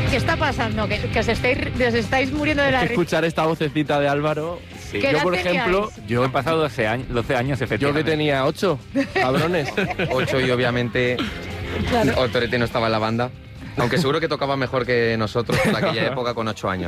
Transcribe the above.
¿Qué está pasando? Que os estáis muriendo de la risa. Escuchar esta vocecita de Álvaro. Sí. ¿Qué Yo, edad por teníais? ejemplo, Yo he pasado 12 años, yo efectivamente. que tenía 8, cabrones. 8 y obviamente Claro. Torete no estaba en la banda. Aunque seguro que tocaba mejor que nosotros en aquella época con 8 años.